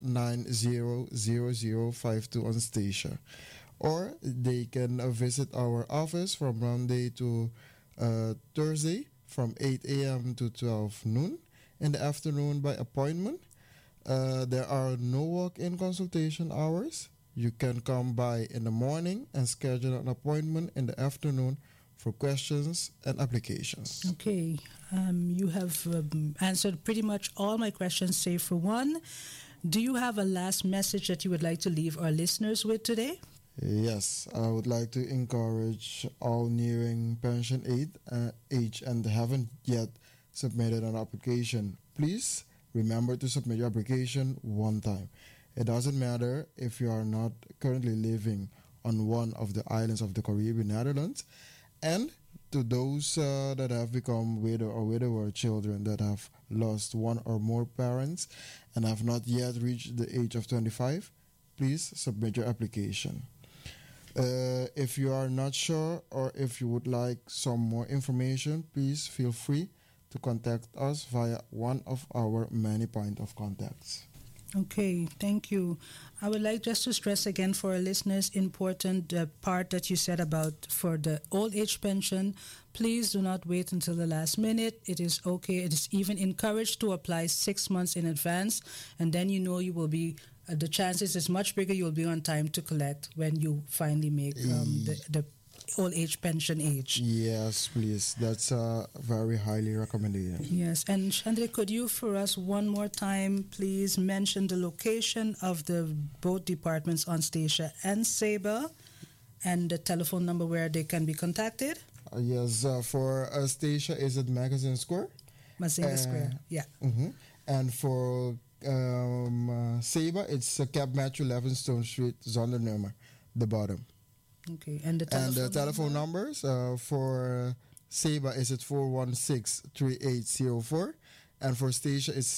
4900052 on Statia. Or they can visit our office from Monday to Thursday from 8 a.m. to 12 noon in the afternoon by appointment. There are no walk-in consultation hours. You can come by in the morning and schedule an appointment in the afternoon for questions and applications. Okay, you have answered pretty much all my questions save for one. Do you have a last message that you would like to leave our listeners with today? Yes, I would like to encourage all nearing pension age and haven't yet submitted an application. Please remember to submit your application one time. It doesn't matter if you are not currently living on one of the islands of the Caribbean Netherlands. And to those that have become widow or widower children that have lost one or more parents and have not yet reached the age of 25, please submit your application. If you are not sure or if you would like some more information, please feel free to contact us via one of our many point of contacts. Okay, thank you. I would like just to stress again for our listeners, important part that you said about for the old age pension. Please do not wait until the last minute. It is okay. It is even encouraged to apply 6 months in advance, and then you know you will be. The chances is much bigger. You will be on time to collect when you finally make the old age pension age. Yes, please. That's very highly recommended. Yes, and Chandra, could you for us one more time please mention the location of the both departments on Statia and Saba and the telephone number where they can be contacted? Yes, for Statia is at Magazine Square. Mazinga Square, yeah. Mm-hmm. And for Saba, it's Cap Matthew 11 Stone Street, Zondernummer, the bottom. Okay, and the telephone numbers for Saba is at 416-3804 and for Statia is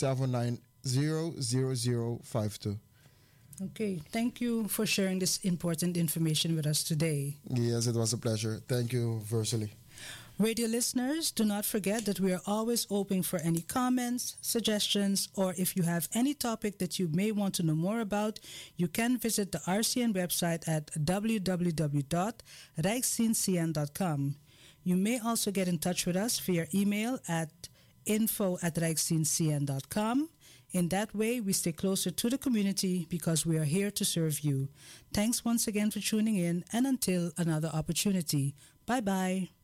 790-0052. Okay, thank you for sharing this important information with us today. Yes, it was a pleasure. Thank you, Versely. Radio listeners, do not forget that we are always open for any comments, suggestions, or if you have any topic that you may want to know more about, you can visit the RCN website at www.rijksdienstcn.com. You may also get in touch with us via email at info@rijksdienstcn.com. In that way, we stay closer to the community because we are here to serve you. Thanks once again for tuning in, and until another opportunity. Bye-bye.